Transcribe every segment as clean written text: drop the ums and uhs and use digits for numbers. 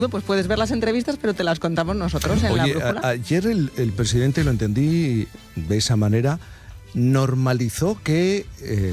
Pues puedes ver las entrevistas, pero te las contamos nosotros en La Brújula. Ayer el presidente, lo entendí de esa manera, normalizó que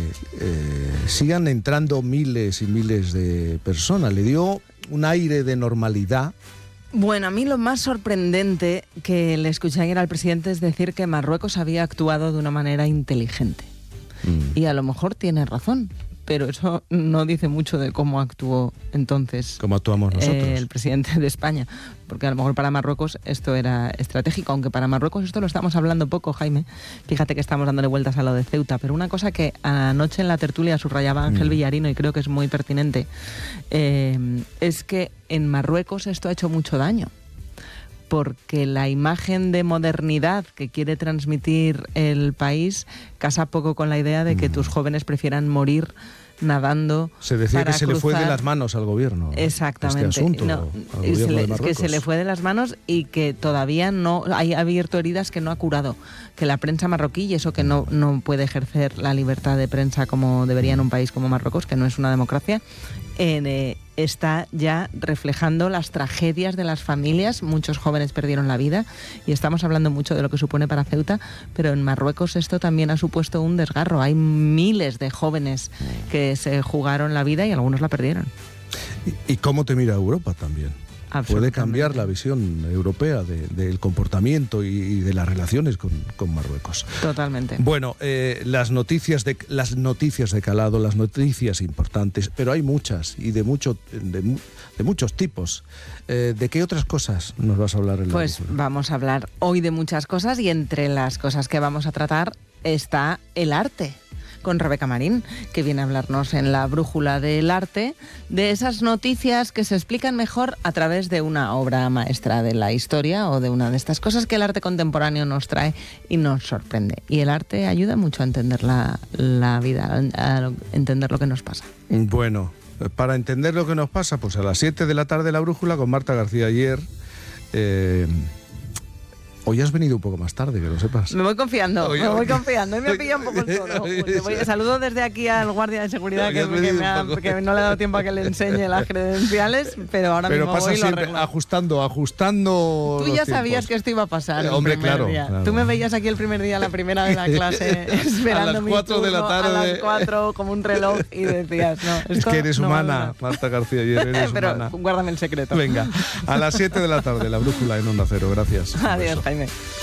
sigan entrando miles y miles de personas. Le dio un aire de normalidad. Bueno, a mí lo más sorprendente que le escuché ayer al presidente es decir que Marruecos había actuado de una manera inteligente. Y a lo mejor tiene razón, pero eso no dice mucho de cómo actuó entonces ¿Cómo actuamos nosotros? El presidente de España, porque a lo mejor para Marruecos esto era estratégico, aunque para Marruecos esto lo estamos hablando poco, Jaime. Fíjate que estamos dándole vueltas a lo de Ceuta, pero una cosa que anoche en la tertulia subrayaba Ángel Villarino y creo que es muy pertinente, es que en Marruecos esto ha hecho mucho daño, porque la imagen de modernidad que quiere transmitir el país casa poco con la idea de que tus jóvenes prefieran morir nadando. Se decía para que se cruzar. le fue de las manos al gobierno. Exactamente. Este asunto, al gobierno de Marruecos. Que se le fue de las manos y que todavía no ha abierto heridas que no ha curado. Que la prensa marroquí, y eso que no puede ejercer la libertad de prensa como debería en un país como Marruecos, que no es una democracia, está ya reflejando las tragedias de las familias. Muchos jóvenes perdieron la vida y estamos hablando mucho de lo que supone para Ceuta, pero en Marruecos esto también ha supuesto un desgarro. Hay miles de jóvenes que se jugaron la vida y algunos la perdieron. ¿Y cómo te mira Europa también? Puede cambiar la visión europea del comportamiento y de las relaciones con Marruecos. Totalmente. Bueno, las noticias de calado, las noticias importantes, pero hay muchas y de muchos tipos. ¿De qué otras cosas nos vas a hablar en la Pues brújula? vamos a hablar hoy de muchas cosas y entre las cosas que vamos a tratar está el arte, con Rebeca Marín, que viene a hablarnos en La Brújula del Arte de esas noticias que se explican mejor a través de una obra maestra de la historia o de una de estas cosas que el arte contemporáneo nos trae y nos sorprende. Y el arte ayuda mucho a entender la vida, a entender lo que nos pasa. Bueno, para entender lo que nos pasa, pues a las 7 de la tarde La Brújula con Marta García Ayer. Hoy has venido un poco más tarde, que lo sepas. Me voy confiando y me pilla un poco el tono. Saludo desde aquí al guardia de seguridad que no le he dado tiempo a que le enseñe las credenciales, pero ahora mismo pasa voy y lo siempre arreglo. ajustando. Tú ya sabías que esto iba a pasar. Hombre, el primer día. claro. Tú me veías aquí el primer día, la primera de la clase, esperando mi turno, a las 4 de la tarde. A las 4, como un reloj, y decías, no, esto es que eres no humana, Marta García Ayer, eres pero humana. guárdame el secreto. Venga, a las 7 de la tarde, La Brújula en Onda Cero. Gracias. Adiós, Jaime.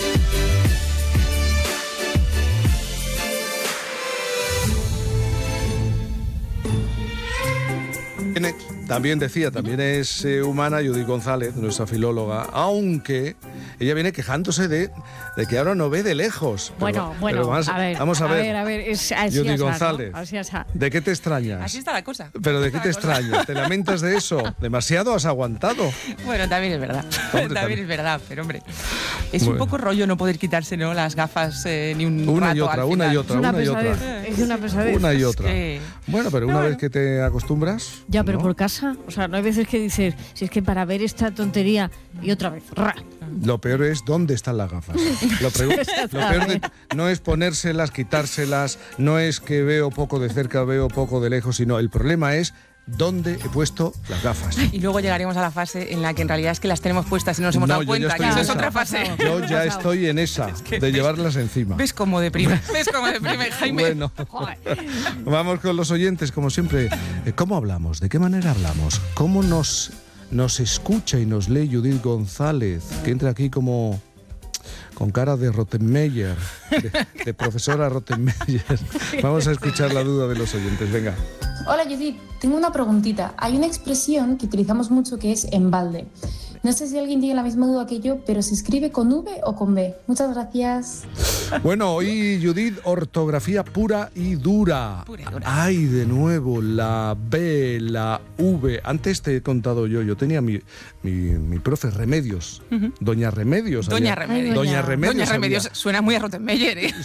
También es humana Judith González, nuestra filóloga, aunque ella viene quejándose de que ahora no ve de lejos. Bueno, vamos a ver. A ver, es así. Judith González, ¿no? Así. ¿De qué te extrañas? Así está la cosa. ¿Pero de qué te extrañas? ¿Te lamentas de eso? ¿Demasiado has aguantado? Bueno, también es verdad. También es verdad, pero hombre, es un poco rollo no poder quitarse, ¿no?, las gafas ni un una rato y otra, al una final. y otra, Es una una y otra. pesadez. Es una pesadez. Una y otra. que- Bueno, pero una vez que te acostumbras. Ya, pero ¿no? por casa. O sea, no hay veces que dices, si es que para ver esta tontería y otra vez. Lo peor es dónde están las gafas. Lo peor no es ponérselas, quitárselas, no es que veo poco de cerca, veo poco de lejos, sino el problema es dónde he puesto las gafas. Y luego llegaremos a la fase en la que en realidad es que las tenemos puestas y no nos hemos dado yo ya cuenta, estoy que en eso es esa. otra fase. Yo ya estoy en esa, de llevarlas encima. ¿Ves cómo deprime? ¿Ves cómo deprime, Jaime? Bueno, vamos con los oyentes, como siempre. ¿Cómo hablamos? ¿De qué manera hablamos? ¿Cómo nos escucha y nos lee Judith González, que entra aquí como con cara de Rottenmeier, de profesora Rottenmeier? Vamos a escuchar la duda de los oyentes, venga. Hola Judith, tengo una preguntita. Hay una expresión que utilizamos mucho que es en balde. No sé si alguien tiene la misma duda que yo, pero ¿se escribe con V o con B? Muchas gracias. Bueno, hoy Judith, ortografía pura y dura. Pura y dura. Ay, de nuevo, la B, la V. Antes te he contado yo tenía mi profe Remedios, Doña Remedios. Doña Remedios. Doña Remedios. Doña Remedios suena muy a Rottenmeier, ¿eh?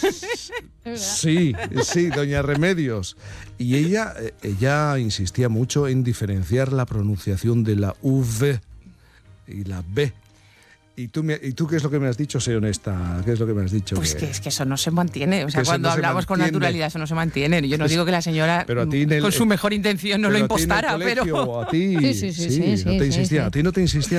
Sí, Doña Remedios. Y ella insistía mucho en diferenciar la pronunciación de la V y la B. ¿Y tú qué es lo que me has dicho? Sé honesta. ¿Qué es lo que me has dicho? Pues que es que eso no se mantiene. O sea, Que eso cuando no se hablamos con mantiene. naturalidad, eso no se mantiene. Yo no digo que la señora, Pero a ti con su mejor intención, no lo impostara, pero... pero... A ti, Sí, no te insistía. sí. A ti no te insistía.